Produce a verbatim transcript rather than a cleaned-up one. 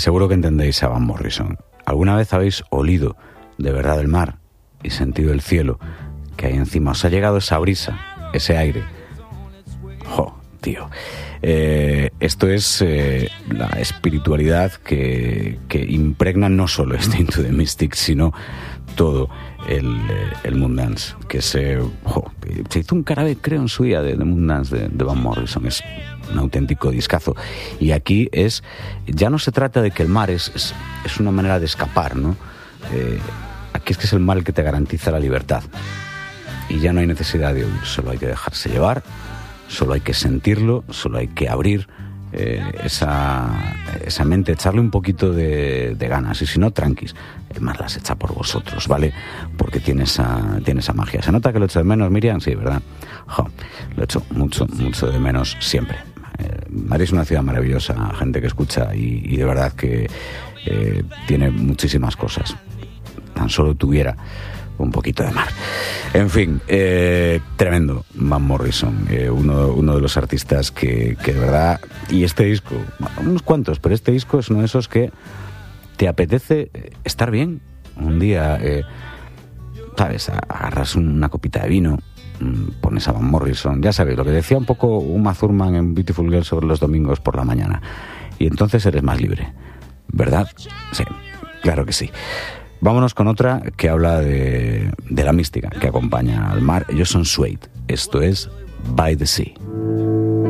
seguro que entendéis a Van Morrison. ¿Alguna vez habéis olido de verdad el mar y sentido el cielo que hay encima? ¿Os ha llegado esa brisa, ese aire? ¡Jo, tío! Eh, esto es eh, la espiritualidad que, que impregna no solo este Into the Mystic, sino todo el, el Moondance, que se, jo, se hizo un carabe, creo, en su día de, de Moondance de, de Van Morrison. Es un auténtico discazo. Y aquí es, ya no se trata de que el mar es, es, es una manera de escapar, ¿no? Eh, aquí es que es el mar el que te garantiza la libertad. Y ya no hay necesidad de huir, solo hay que dejarse llevar, solo hay que sentirlo, solo hay que abrir eh, esa, esa mente, echarle un poquito de, de ganas. Y si no, tranquis, el mar las echa por vosotros, ¿vale? Porque tiene esa, tiene esa magia. ¿Se nota que lo echo de menos, Miriam? Sí, ¿verdad? Jo, lo echo mucho, mucho de menos siempre. Eh, Madrid es una ciudad maravillosa, gente que escucha y, y de verdad que eh, tiene muchísimas cosas. Tan solo tuviera un poquito de mar. En fin, eh, tremendo Van Morrison, eh, uno, uno de los artistas que, que de verdad, y este disco, unos cuantos, pero este disco es uno de esos que te apetece estar bien un día, eh, sabes, agarras una copita de vino, pones a Van Morrison, ya sabes, lo que decía un poco Uma Thurman en Beautiful Girl sobre los domingos por la mañana, y entonces eres más libre, ¿verdad? Sí, claro que sí. Vámonos con otra que habla de, de la mística que acompaña al mar. Ellos son Suede. Esto es By the Sea.